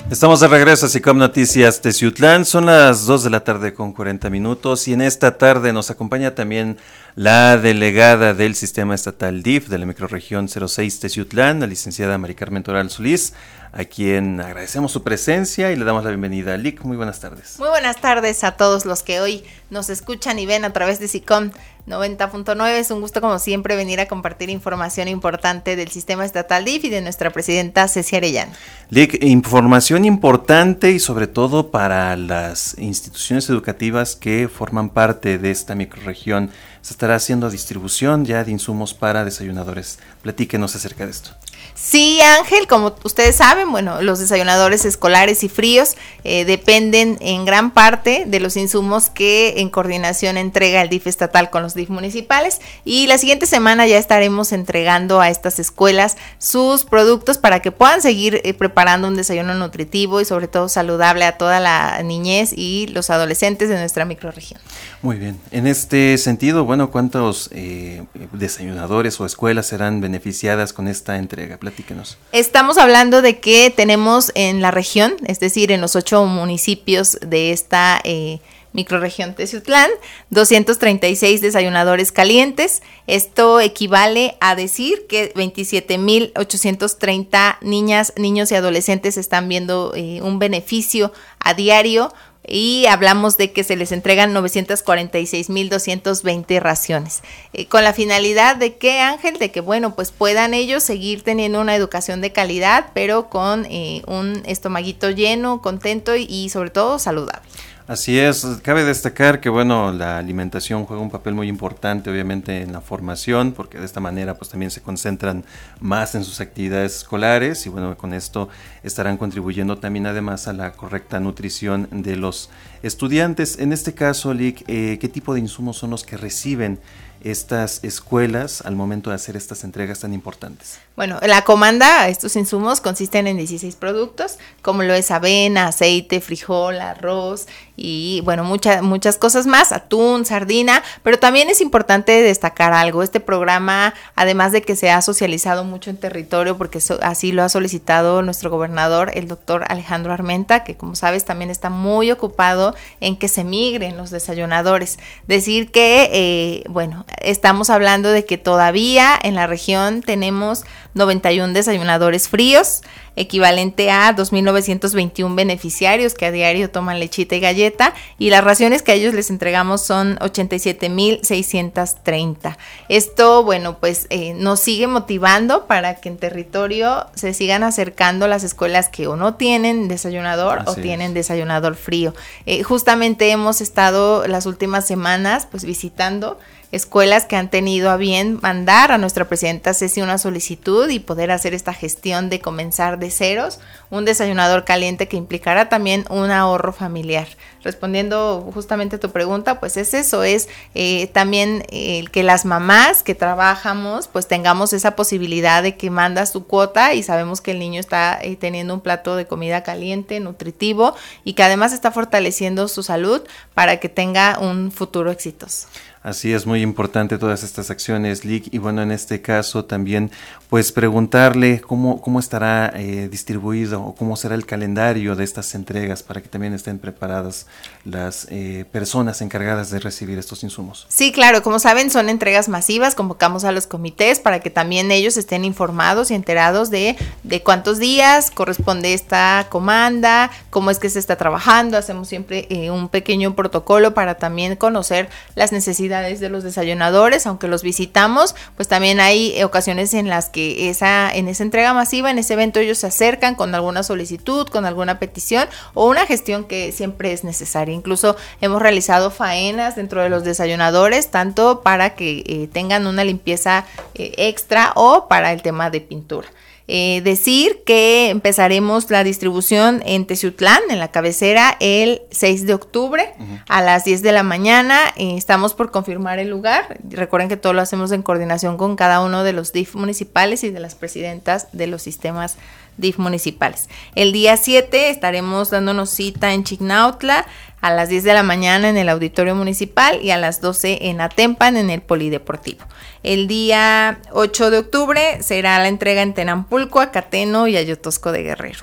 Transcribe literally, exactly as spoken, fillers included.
Estamos de regreso a SICOM Noticias Teciutlán, son las dos de la tarde con cuarenta minutos y en esta tarde nos acompaña también la delegada del Sistema Estatal D I F de la Microrregión cero seis Teciutlán, la licenciada Mari Carmen Toral Solís, a quien agradecemos su presencia y le damos la bienvenida. Lic, muy buenas tardes. Muy buenas tardes a todos los que hoy nos escuchan y ven a través de SICOM noventa punto nueve. Es un gusto como siempre venir a compartir información importante del Sistema Estatal D I F y de nuestra presidenta Ceci Arellano. Lic, información importante y sobre todo para las instituciones educativas que forman parte de esta microrregión. Se estará haciendo distribución ya de insumos para desayunadores. Platíquenos acerca de esto. Sí, Ángel, como ustedes saben, bueno, los desayunadores escolares y fríos eh, dependen en gran parte de los insumos que en coordinación entrega el D I F estatal con los D I F municipales, y la siguiente semana ya estaremos entregando a estas escuelas sus productos para que puedan seguir eh, preparando un desayuno nutritivo y sobre todo saludable a toda la niñez y los adolescentes de nuestra microrregión. Muy bien, en este sentido, bueno, ¿cuántos eh, desayunadores o escuelas serán beneficiadas con esta entrega? Platíquenos. Estamos hablando de que tenemos en la región, es decir, en los ocho municipios de esta eh, microrregión Teciutlán, doscientos treinta y seis desayunadores calientes. Esto equivale a decir que veintisiete mil ochocientos treinta niñas, niños y adolescentes están viendo eh, un beneficio a diario. Y hablamos de que se les entregan novecientos cuarenta y seis mil doscientos veinte raciones, eh, con la finalidad de que, Ángel, de que, bueno, pues puedan ellos seguir teniendo una educación de calidad, pero con eh, un estomaguito lleno, contento y, y sobre todo saludable. Así es, cabe destacar que bueno, la alimentación juega un papel muy importante obviamente en la formación, porque de esta manera pues también se concentran más en sus actividades escolares y bueno, con esto estarán contribuyendo también además a la correcta nutrición de los estudiantes. En este caso, Lic, eh, ¿qué tipo de insumos son los que reciben estas escuelas al momento de hacer estas entregas tan importantes? Bueno, la comanda, estos insumos consisten en dieciséis productos, como lo es avena, aceite, frijol, arroz y bueno, muchas muchas cosas más, atún, sardina, pero también es importante destacar algo. Este programa, además de que se ha socializado mucho en territorio, porque so, así lo ha solicitado nuestro gobernador, el doctor Alejandro Armenta, que como sabes también está muy ocupado en que se migren los desayunadores. Decir que, eh, bueno, estamos hablando de que todavía en la región tenemos noventa y uno desayunadores fríos, equivalente a dos mil novecientos veintiuno beneficiarios que a diario toman lechita y galleta, y las raciones que a ellos les entregamos son ochenta y siete mil seiscientos treinta. Esto, bueno, pues eh, nos sigue motivando para que en territorio se sigan acercando las escuelas que o no tienen desayunador Así o tienen es. desayunador frío. Eh, justamente hemos estado las últimas semanas pues visitando escuelas que han tenido a bien mandar a nuestra presidenta Ceci una solicitud y poder hacer esta gestión de comenzar de ceros, un desayunador caliente que implicará también un ahorro familiar. Respondiendo justamente a tu pregunta, pues es eso, es eh, también el eh, que las mamás que trabajamos, pues tengamos esa posibilidad de que manda su cuota y sabemos que el niño está eh, teniendo un plato de comida caliente, nutritivo y que además está fortaleciendo su salud para que tenga un futuro exitoso. Así es, muy importante todas estas acciones, Lic, y bueno, en este caso también, pues preguntarle cómo, cómo estará eh, distribuido o cómo será el calendario de estas entregas para que también estén preparadas las eh, personas encargadas de recibir estos insumos. Sí, claro, como saben, son entregas masivas, convocamos a los comités para que también ellos estén informados y enterados de, de cuántos días corresponde esta comanda, cómo es que se está trabajando, hacemos siempre eh, un pequeño protocolo para también conocer las necesidades de los desayunadores, aunque los visitamos, pues también hay ocasiones en las que esa, en esa entrega masiva, en ese evento ellos se acercan con alguna solicitud, con alguna petición o una gestión que siempre es necesaria. Incluso hemos realizado faenas dentro de los desayunadores, tanto para que eh, tengan una limpieza eh, extra o para el tema de pintura. Eh, decir que empezaremos la distribución en Teciutlán, en la cabecera, el seis de octubre uh-huh. a las diez de la mañana. Eh, estamos por confirmar el lugar. Recuerden que todo lo hacemos en coordinación con cada uno de los D I F municipales y de las presidentas de los sistemas D I F municipales. El día siete estaremos dándonos cita en Chignautla a las diez de la mañana en el auditorio municipal y a las doce en Atempan en el polideportivo. El día ocho de octubre será la entrega en Tenampulco, Acateno y Ayotosco de Guerrero.